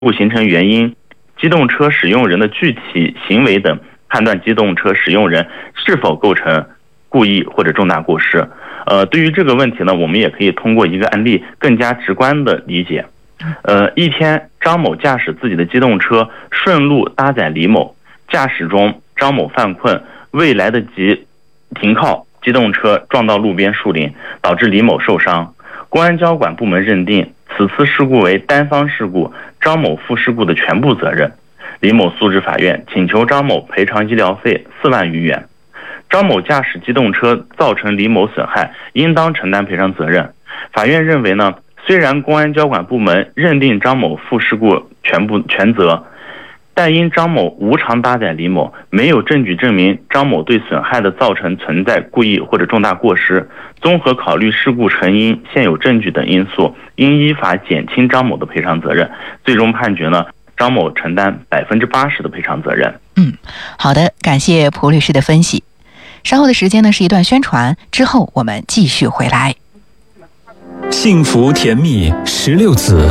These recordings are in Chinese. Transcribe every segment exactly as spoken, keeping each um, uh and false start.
故形成原因、机动车使用人的具体行为等，判断机动车使用人是否构成故意或者重大过失。呃，对于这个问题呢，我们也可以通过一个案例更加直观的理解。呃，一天，张某驾驶自己的机动车顺路搭载李某，驾驶中张某犯困，未来得及停靠，机动车撞到路边树林，导致李某受伤。公安交管部门认定此次事故为单方事故，张某负事故的全部责任。李某诉至法院，请求张某赔偿医疗费四万余元。张某驾驶机动车造成李某损害，应当承担赔偿责任。法院认为呢，虽然公安交管部门认定张某负事故全部全责，但因张某无偿搭载李某，没有证据证明张某对损害的造成存在故意或者重大过失，综合考虑事故成因、现有证据等因素，应依法减轻张某的赔偿责任。最终判决呢，张某承担百分之八十的赔偿责任。 嗯，好的，感谢蒲律师的分析。稍后的时间呢是一段宣传，之后我们继续回来。 幸福甜蜜十六子。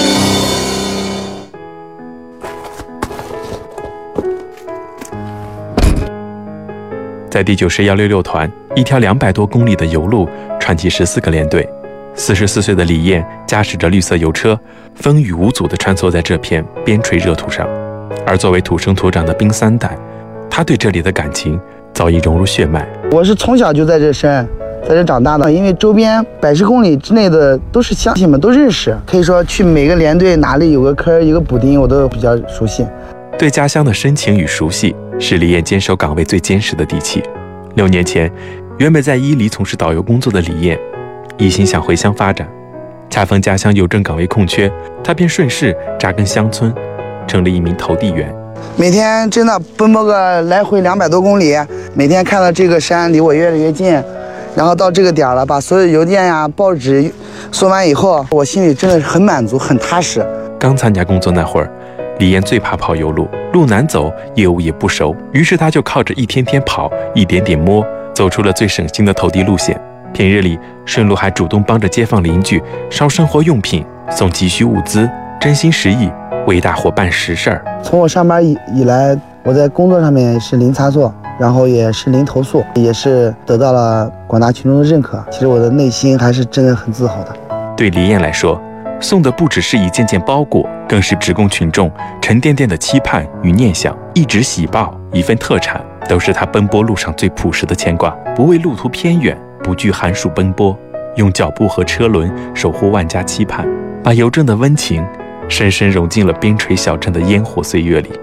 在第九师幺六六团，一条两百多公里的油路，串起十四个连队。四十四岁的李艳驾驶着绿色油车，风雨无阻地穿梭在这片边陲热土上。而作为土生土长的兵三代，他对这里的感情早已融入血脉。 我是从小就在这生，在这长大的，因为周边百十公里之内的都是乡亲们，都认识。可以说去每个连队哪里有个科有个补丁，我都比较熟悉。 对家乡的深情与熟悉，是李艳坚守岗位最坚实的底气。六年前，原本在伊犁从事导游工作的李艳，一心想回乡发展，恰逢家乡邮政岗位空缺，他便顺势扎根乡村，成了一名投递员。 每天真的奔波个来回两百多公里，每天看到这个山离我越来越近，然后到这个点了，把所有邮件呀、报纸送完以后，我心里真的是很满足、很踏实。 刚参加工作那会儿，李艳最怕跑油路，路难走，业务也不熟，于是他就靠着一天天跑，一点点摸，走出了最省心的投递路线。平日里，顺路还主动帮着街坊邻居捎生活用品、送急需物资，真心实意为大伙办实事儿。 从我上班以以来，我在工作上面是零差错，然后也是零投诉，也是得到了广大群众的认可。其实我的内心还是真的很自豪的。 对李艳来说，送的不只是一件件包裹，更是职工群众沉甸甸的期盼与念想。一纸喜报，一份特产，都是他奔波路上最朴实的牵挂。不畏路途偏远，不惧寒暑奔波，用脚步和车轮守护万家期盼，把邮政的温情深深融进了边陲小镇的烟火岁月里。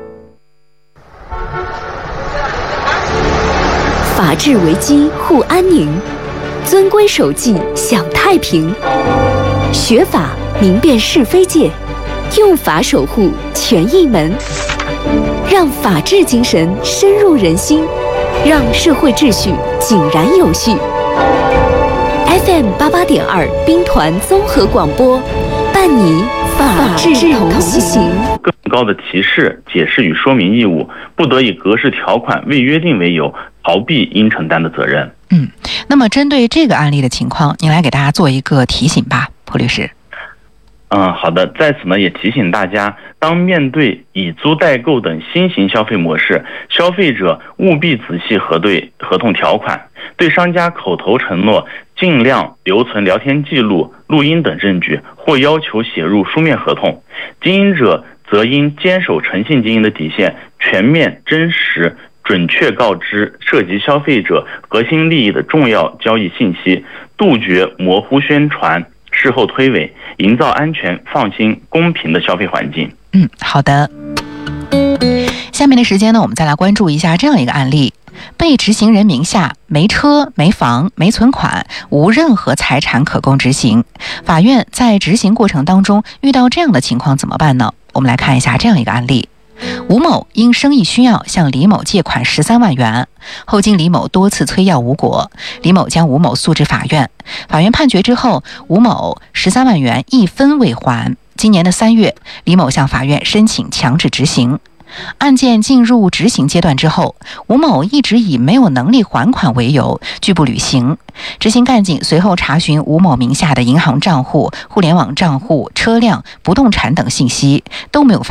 法治为基，护安宁；遵规守纪，享太平。学法明辨是非界，用法守护权益门，让法治精神深入人心，让社会秩序井然有序。F M 八八点二兵团综合广播，伴你法治同行。 更高的提示、解释与说明义务，不得以格式条款未约定为由逃避应承担的责任。 嗯，那么针对这个案例的情况，您来给大家做一个提醒吧，蒲律师。 嗯，好的，在此呢也提醒大家，当面对以租代购等新型消费模式，消费者务必仔细核对合同条款，对商家口头承诺尽量留存聊天记录、录音等证据，或要求写入书面合同。经营者则应坚守诚信经营的底线，全面、真实、准确告知涉及消费者核心利益的重要交易信息，杜绝模糊宣传、事后推诿，营造安全、放心、公平的消费环境。 嗯，好的。下面的时间呢，我们再来关注一下这样一个案例：被执行人名下没车、没房、没存款，无任何财产可供执行。法院在执行过程当中遇到这样的情况怎么办呢？我们来看一下这样一个案例。吴某因生意需要向李某借款十三万元，后经李某多次催要无果，李某将吴某诉至法院。法院判决之后，吴某十三万元一分未还。今年的三月，李某向法院申请强制执行。 案件进入执行阶段之后，吴某一直以没有能力还款为由拒不履行。执行干警随后查询吴某名下的银行账户、互联网账户、车辆、不动产等信息，都没有发